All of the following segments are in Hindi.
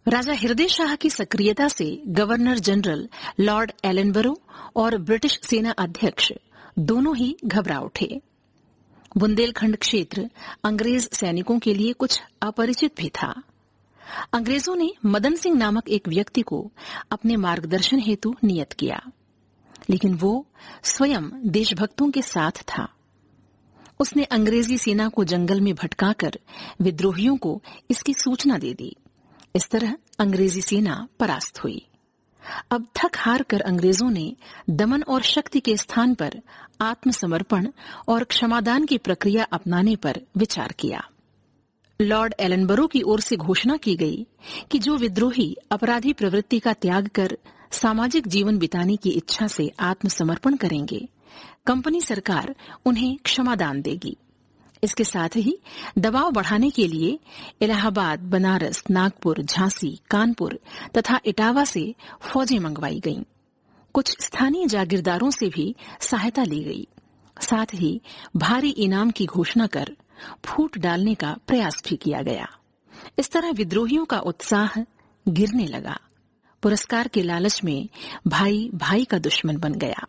राजा हृदय शाह की सक्रियता से गवर्नर जनरल लॉर्ड एलनबरो और ब्रिटिश सेना अध्यक्ष दोनों ही घबरा उठे। बुंदेलखंड क्षेत्र अंग्रेज सैनिकों के लिए कुछ अपरिचित भी था। अंग्रेजों ने मदन सिंह नामक एक व्यक्ति को अपने मार्गदर्शन हेतु नियत किया, लेकिन वो स्वयं देशभक्तों के साथ था। उसने अंग्रेजी सेना को जंगल में भटकाकर विद्रोहियों को इसकी सूचना दे दी। इस तरह अंग्रेजी सेना परास्त हुई। अब थक हार कर अंग्रेजों ने दमन और शक्ति के स्थान पर आत्मसमर्पण और क्षमादान की प्रक्रिया अपनाने पर विचार किया। लॉर्ड एलनबरो की ओर से घोषणा की गई कि जो विद्रोही अपराधी प्रवृत्ति का त्याग कर सामाजिक जीवन बिताने की इच्छा से आत्मसमर्पण करेंगे, कंपनी सरकार उन्हें क्षमादान देगी। इसके साथ ही दबाव बढ़ाने के लिए इलाहाबाद, बनारस, नागपुर, झांसी, कानपुर तथा इटावा से फौजें मंगवाई गईं। कुछ स्थानीय जागीरदारों से भी सहायता ली गई। साथ ही भारी इनाम की घोषणा कर फूट डालने का प्रयास भी किया गया। इस तरह विद्रोहियों का उत्साह गिरने लगा। पुरस्कार के लालच में भाई भाई का दुश्मन बन गया।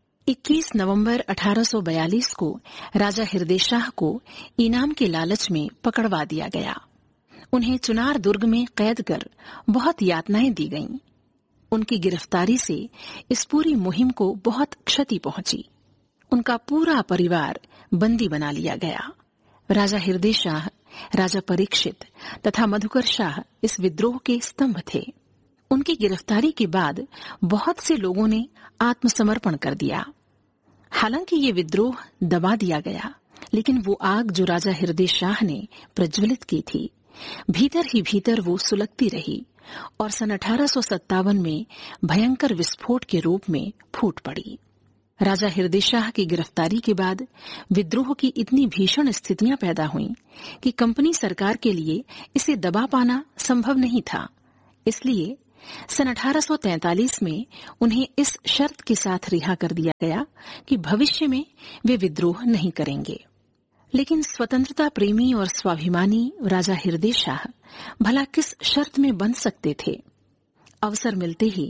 21 नवंबर 1842 को राजा हृदय शाह को इनाम के लालच में पकड़वा दिया गया। उन्हें चुनार दुर्ग में कैद कर बहुत यातनाएं दी गईं। उनकी गिरफ्तारी से इस पूरी मुहिम को बहुत क्षति पहुंची। उनका पूरा परिवार बंदी बना लिया गया। राजा हृदय शाह, राजा परीक्षित तथा मधुकर शाह इस विद्रोह के स्तंभ थे। उनकी गिरफ्तारी के बाद बहुत से लोगों ने आत्मसमर्पण कर दिया। हालांकि ये विद्रोह दबा दिया गया, लेकिन वो आग जो राजा हृदय शाह ने प्रज्वलित की थी, भीतर ही भीतर वो सुलगती रही और सन 1857 में भयंकर विस्फोट के रूप में फूट पड़ी। राजा हृदय शाह की गिरफ्तारी के बाद विद्रोह की इतनी भीषण स्थितियां पैदा हुईं कि कंपनी सरकार के लिए इसे दबा पाना संभव नहीं था। इसलिए सन 1843 में उन्हें इस शर्त के साथ रिहा कर दिया गया कि भविष्य में वे विद्रोह नहीं करेंगे। लेकिन स्वतंत्रता प्रेमी और स्वाभिमानी राजा हृदय शाह भला किस शर्त में बंध सकते थे? अवसर मिलते ही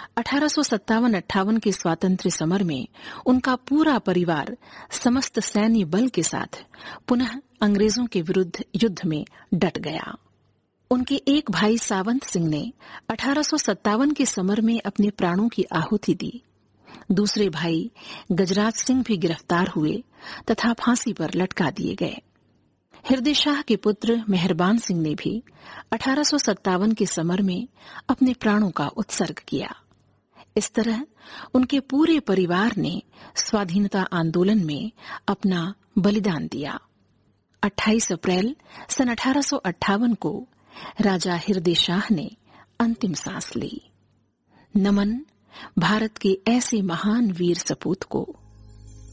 1857-58 के स्वातंत्र्य समर में उनका पूरा परिवार समस्त सैन्य बल के साथ पुनः अंग्रेजों के विरुद्ध युद्ध में डट गया। उनके एक भाई सावंत सिंह ने 1857 के समर में अपने प्राणों की आहुति दी। दूसरे भाई गजराज सिंह भी गिरफ्तार हुए तथा फांसी पर लटका दिए गए। हृदय शाह के पुत्र मेहरबान सिंह ने भी 1857 के समर में अपने प्राणों का उत्सर्ग किया। इस तरह उनके पूरे परिवार ने स्वाधीनता आंदोलन में अपना बलिदान दिया। 28 अप्रैल सन 1858 को राजा हृदय शाह ने अंतिम सांस ली। नमन भारत के ऐसे महान वीर सपूत को।